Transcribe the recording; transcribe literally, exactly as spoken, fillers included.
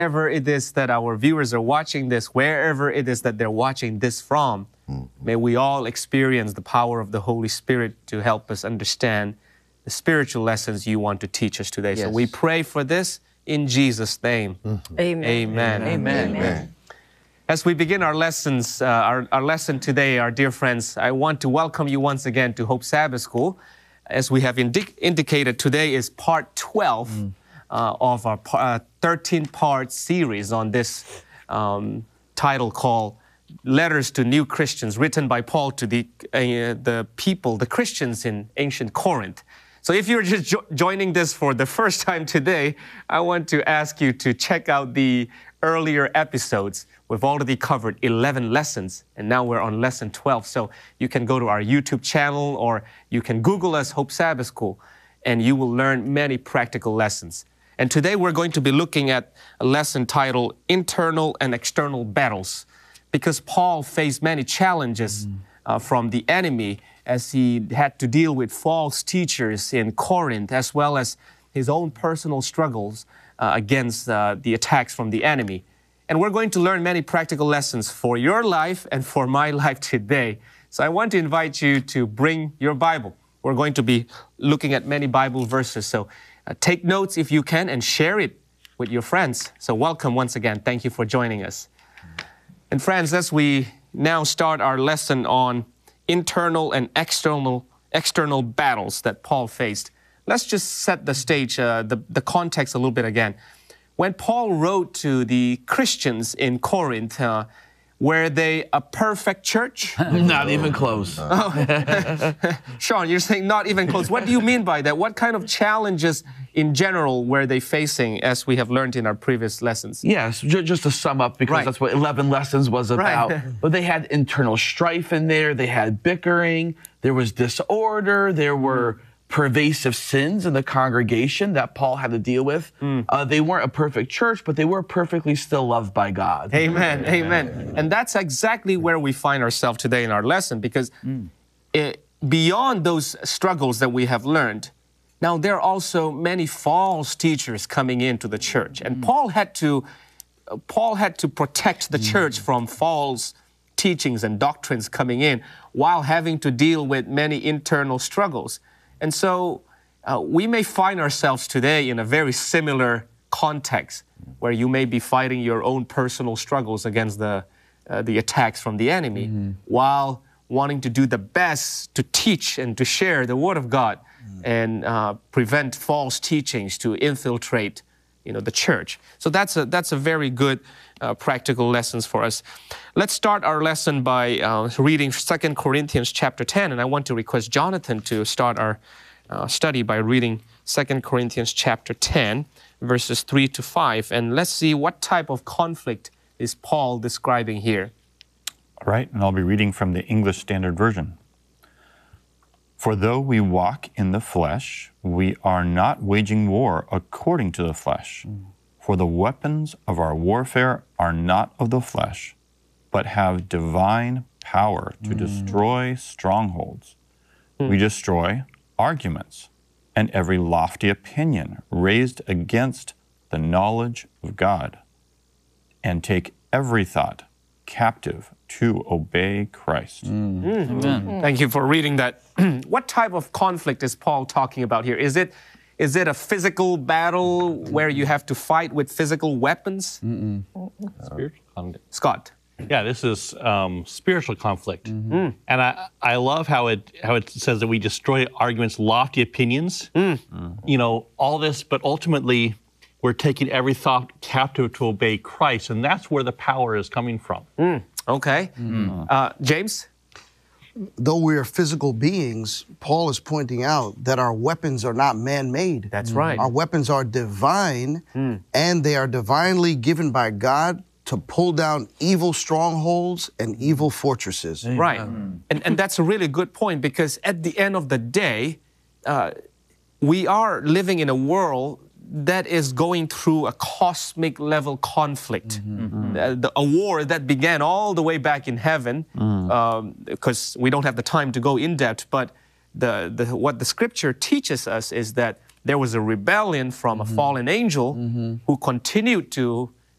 Wherever it is that our viewers are watching this, wherever it is that they're watching this from, mm-hmm. may we all experience the power of the Holy Spirit to help us understand the spiritual lessons you want to teach us today. Yes. So we pray for this in Jesus' name. Mm-hmm. Amen. Amen. Amen. Amen. As we begin our lessons, uh, our, our lesson today, our dear friends, I want to welcome you once again to Hope Sabbath School. As we have indi- indicated, today is part twelve. Mm. Uh, of our uh, thirteen-part series on this um, title called Letters to New Christians, written by Paul to the, uh, the people, the Christians in ancient Corinth. So if you're just jo- joining this for the first time today, I want to ask you to check out the earlier episodes. We've already covered eleven lessons, and now we're on lesson twelve. So you can go to our YouTube channel, or you can Google us, Hope Sabbath School, and you will learn many practical lessons. And today we're going to be looking at a lesson titled Internal and External Battles, because Paul faced many challenges mm. uh, from the enemy as he had to deal with false teachers in Corinth, as well as his own personal struggles uh, against uh, the attacks from the enemy. And we're going to learn many practical lessons for your life and for my life today. So I want to invite you to bring your Bible. We're going to be looking at many Bible verses. So Uh, take notes if you can and share it with your friends. So welcome once again. Thank you for joining us. And friends, as we now start our lesson on internal and external external battles that Paul faced, let's just set the stage, uh, the, the context a little bit again. When Paul wrote to the Christians in Corinth, uh, were they a perfect church? Not even close. Oh. Sean, you're saying not even close. What do you mean by that? What kind of challenges in general were they facing, as we have learned in our previous lessons? Yes, just to sum up, because right. that's what eleven lessons was about. Right. But they had internal strife in there. They had bickering. There was disorder. There were pervasive sins in the congregation that Paul had to deal with. Mm. Uh, they weren't a perfect church, but they were perfectly still loved by God. Amen, amen. And that's exactly where we find ourselves today in our lesson, because mm. it, beyond those struggles that we have learned, now there are also many false teachers coming into the church. And mm. Paul had to, uh, Paul had to protect the mm. church from false teachings and doctrines coming in, while having to deal with many internal struggles. And so uh, we may find ourselves today in a very similar context, where you may be fighting your own personal struggles against the, uh, the attacks from the enemy, mm-hmm. while wanting to do the best to teach and to share the Word of God mm-hmm. and uh, prevent false teachings to infiltrate, you know, the church. So that's a, that's a very good uh, practical lessons for us. Let's start our lesson by uh, reading Second Corinthians chapter ten, and I want to request Jonathan to start our uh, study by reading Second Corinthians chapter ten, verses three to five, and let's see what type of conflict is Paul describing here. All right, and I'll be reading from the English Standard Version. For though we walk in the flesh, we are not waging war according to the flesh. Mm. For the weapons of our warfare are not of the flesh, but have divine power to mm. destroy strongholds. Mm. We destroy arguments and every lofty opinion raised against the knowledge of God, and take every thought captive to obey Christ. Mm. Mm. Amen. Thank you for reading that. What type of conflict is Paul talking about here? Is it is it a physical battle where you have to fight with physical weapons? Mm-mm. Spiritual conflict. Scott. Yeah, this is um, spiritual conflict, mm-hmm. and I I love how it how it says that we destroy arguments, lofty opinions. Mm. Mm. You know, all this, but ultimately we're taking every thought captive to obey Christ, and that's where the power is coming from. Mm. Okay, mm. uh, James. Though we are physical beings, Paul is pointing out that our weapons are not man-made. That's right. Our weapons are divine, mm. and they are divinely given by God to pull down evil strongholds and evil fortresses. Amen. Right. And, and that's a really good point, because at the end of the day, uh, we are living in a world that is going through a cosmic level conflict, mm-hmm. uh, the, a war that began all the way back in heaven, because mm. um, we don't have the time to go in depth, but the, the, what the scripture teaches us is that there was a rebellion from mm-hmm. a fallen angel mm-hmm. who continued to